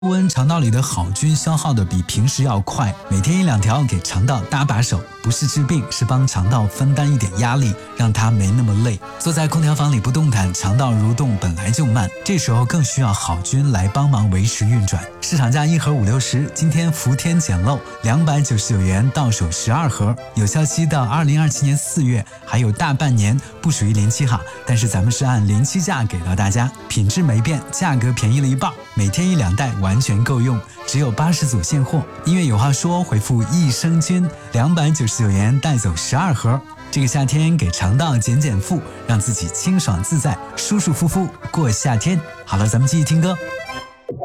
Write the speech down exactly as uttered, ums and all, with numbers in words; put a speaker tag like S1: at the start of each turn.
S1: 温肠道里的好菌消耗的比平时要快，每天一两条给肠道搭把手，不是治病，是帮肠道分担一点压力，让它没那么累。坐在空调房里不动弹，肠道蠕动本来就慢，这时候更需要好菌来帮忙维持运转。市场价一盒五六十，今天伏天捡漏，两百九十九元到手十二盒，有效期到二零二七年四月，还有大半年，不属于临期哈。但是咱们是按临期价给到大家，品质没变，价格便宜了一半，每天一两袋完全够用，只有八十组现货。音乐有话说，回复益生菌，两百九十九元带走十二盒。这个夏天给肠道减减负，让自己清爽自在、舒舒服服过夏天。好了，咱们继续听歌。